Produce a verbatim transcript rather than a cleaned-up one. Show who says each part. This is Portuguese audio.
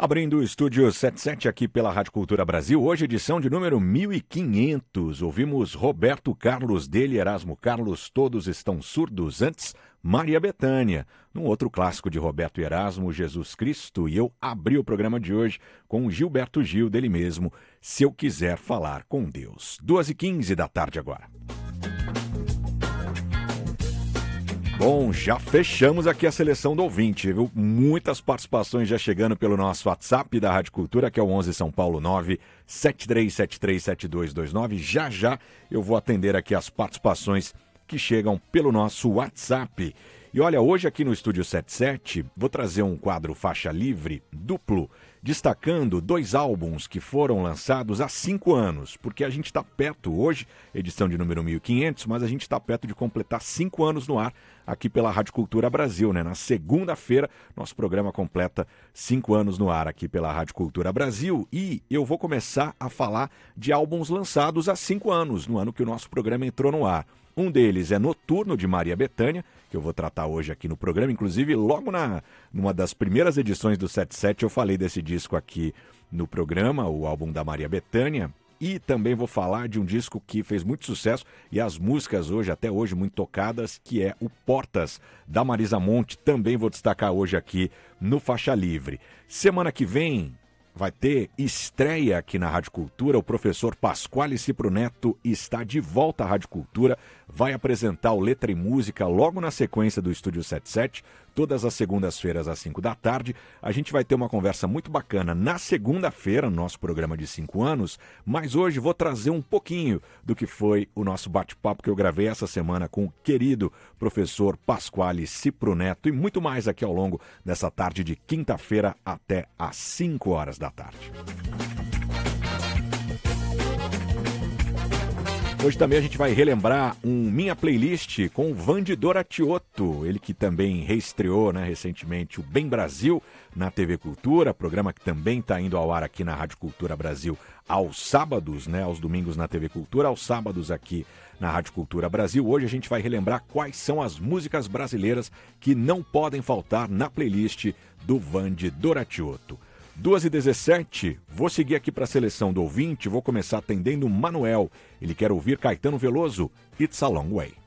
Speaker 1: Abrindo o estúdio setenta e sete aqui pela Rádio Cultura Brasil, hoje edição de número mil e quinhentos. Ouvimos Roberto Carlos, dele Erasmo Carlos, Todos Estão Surdos. Antes, Maria Bethânia, num outro clássico de Roberto e Erasmo, Jesus Cristo. E eu abri o programa de hoje com Gilberto Gil, dele mesmo, Se Eu Quiser Falar com Deus. duas e quinze da tarde agora. Bom, já fechamos aqui a seleção do ouvinte, viu? Muitas participações já chegando pelo nosso WhatsApp da Rádio Cultura, que é o onze São Paulo nove sete três sete três sete dois dois nove. Já já eu vou atender aqui as participações que chegam pelo nosso WhatsApp. E olha, hoje aqui no Estúdio setenta e sete vou trazer um quadro faixa livre duplo, destacando dois álbuns que foram lançados há cinco anos, porque a gente está perto hoje, edição de número mil e quinhentos, mas a gente está perto de completar cinco anos no ar aqui pela Rádio Cultura Brasil, né? Na segunda-feira, nosso programa completa cinco anos no ar aqui pela Rádio Cultura Brasil e eu vou começar a falar de álbuns lançados há cinco anos, no ano que o nosso programa entrou no ar. Um deles é Noturno, de Maria Bethânia, que eu vou tratar hoje aqui no programa. Inclusive, logo na numa das primeiras edições do setenta e sete, eu falei desse disco aqui no programa, o álbum da Maria Bethânia. E também vou falar de um disco que fez muito sucesso e as músicas hoje, até hoje, muito tocadas, que é o Portas, da Marisa Monte. Também vou destacar hoje aqui no Faixa Livre. Semana que vem vai ter estreia aqui na Rádio Cultura. O professor Pasquale Cipro Neto está de volta à Rádio Cultura. Vai apresentar o Letra e Música logo na sequência do Estúdio setenta e sete, todas as segundas-feiras às cinco da tarde. A gente vai ter uma conversa muito bacana na segunda-feira, no nosso programa de cinco anos, mas hoje vou trazer um pouquinho do que foi o nosso bate-papo que eu gravei essa semana com o querido professor Pasquale Cipro Neto e muito mais aqui ao longo dessa tarde de quinta-feira até às cinco horas da tarde. Hoje também a gente vai relembrar um Minha Playlist com o Vande Doratioto, ele que também reestreou, né, recentemente o Bem Brasil na T V Cultura, programa que também está indo ao ar aqui na Rádio Cultura Brasil aos sábados, né, aos domingos na T V Cultura, aos sábados aqui na Rádio Cultura Brasil. Hoje a gente vai relembrar quais são as músicas brasileiras que não podem faltar na playlist do Vande Doratioto. duas e dezessete, vou seguir aqui para a seleção do ouvinte, vou começar atendendo o Manuel. Ele quer ouvir Caetano Veloso, It's a Long Way.